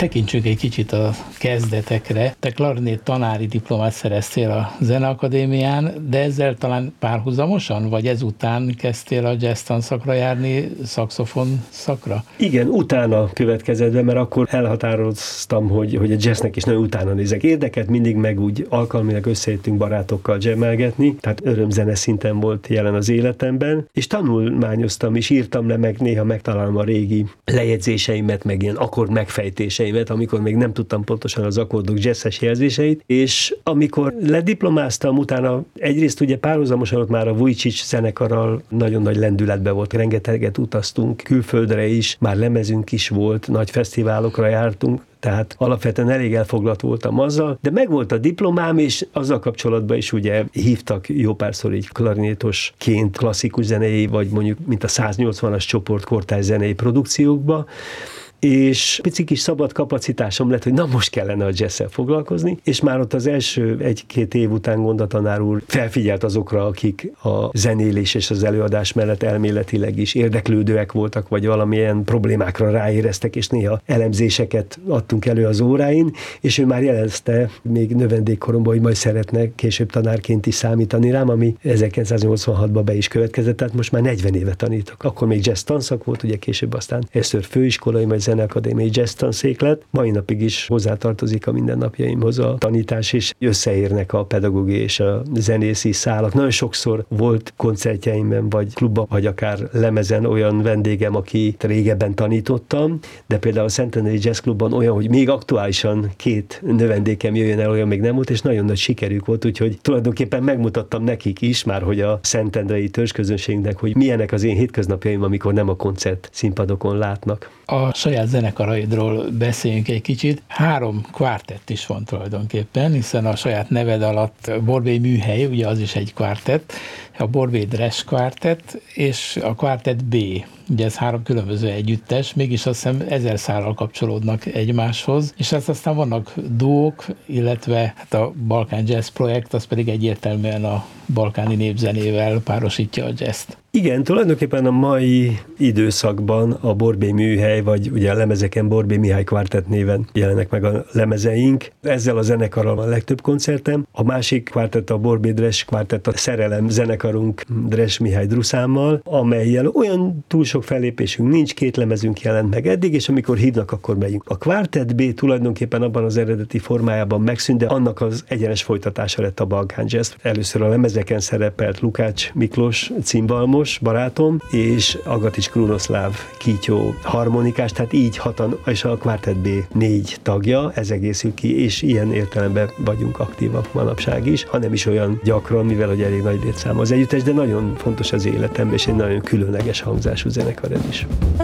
Tekintsünk egy kicsit a kezdetekre. Te klarinét tanári diplomát szereztél a Zeneakadémián, de ezzel talán párhuzamosan, vagy ezután kezdtél a jazz tanszakra járni, szaxofon szakra? Igen, utána következett be, mert akkor elhatároztam, hogy a jazznek is nagyon utána nézek. Érdekelt mindig, meg úgy alkalmilag összejöttünk barátokkal jammelgetni, tehát örömzene szinten volt jelen az életemben, és tanulmányoztam, és írtam le, meg néha megtalálom a régi lejegyzéseimet, meg ilyen akkord megfejtéseimet, amikor még nem tudtam pontosan az akkordok jazzes jelzéseit, és amikor lediplomáztam, utána egyrészt ugye párhuzamosan ott már a Vujicic zenekarral nagyon nagy lendületben volt, rengeteget utaztunk külföldre is, már lemezünk is volt, nagy fesztiválokra jártunk, tehát alapvetően elég elfoglalt voltam azzal, de megvolt a diplomám, és azzal kapcsolatban is ugye hívtak jó párszor így klarinétosként klasszikus zenei, vagy mondjuk mint a 180-as csoport kortárs zenei produkciókba, és pici kis szabad kapacitásom lett, hogy na most kellene a jazz-szel foglalkozni, és már ott az első 1-2 év után gondatanár úr felfigyelt azokra, akik a zenélés és az előadás mellett elméletileg is érdeklődőek voltak, vagy valamilyen problémákra ráéreztek, és néha elemzéseket adtunk elő az óráin, és ő már jelezte még növendékkoromban, hogy majd szeretne később tanárként is számítani rám, ami 1986-ban be is következett, tehát most már 40 éve tanítok. Akkor még jazz tanszak volt, ugye később aztán először főiskolai, majd Zeneakadémiai jazz tanszéklet. Mai napig is hozzátartozik a mindennapjaimhoz a tanítás, és összeérnek a pedagógiai és a zenészi szálak. Nagyon sokszor volt koncertjeimben, vagy klubban, vagy akár lemezen olyan vendégem, akit régebben tanítottam, de például a Szentendrei Jazz Klubban olyan, hogy még aktuálisan 2 növendékem jöjjön el, olyan még nem volt, és nagyon nagy sikerük volt, úgyhogy tulajdonképpen megmutattam nekik is már, hogy a szentendrei törzsközönségnek, hogy milyenek az én hétköznapjaim, amikor nem a koncert színpadokon látnak. A saját zenekaraidról beszéljünk egy kicsit. 3 kvártett is van tulajdonképpen, hiszen a saját neved alatt Borbély Műhely, ugye az is egy kvártett, a Borbély Dres kvártett, és a kvártett B. Ugye ez 3 különböző együttes, mégis azt hiszem 1000 szállal kapcsolódnak egymáshoz, és aztán vannak duók, illetve hát a Balkán Jazz projekt, az pedig egyértelműen a balkáni népzenével párosítja a jazzt. Igen, tulajdonképpen a mai időszakban a Borbély Műhely, vagy ugye a lemezeken Borbély Mihály kvártett néven jelennek meg a lemezeink. Ezzel a zenekarral van a legtöbb koncertem. A másik kvártett a Borbély Dres kvártett, a Szerelem zenekarunk Dres Mihály Druszámmal, amellyel olyan túl sok fellépésünk nincs, 2 lemezünk jelent meg eddig, és amikor hívnak, akkor megyünk. A kvártett B tulajdonképpen abban az eredeti formájában megszűnt, de annak az egyenes folytatása lett a Balkán Jazz. Először a lemezeken szerepelt Lukács Miklós címbalmos, barátom, és Agatics Krunoszláv Kítyó harmonikás, tehát így 6-an, és a kvártett B 4 tagja, ez egészül ki, és ilyen értelemben vagyunk aktívak manapság is, hanem is olyan gyakran, mivel hogy elég nagy létszám az együttes, de nagyon fontos az életemben, és egy nagyon különleges hangzású zenekar ez is.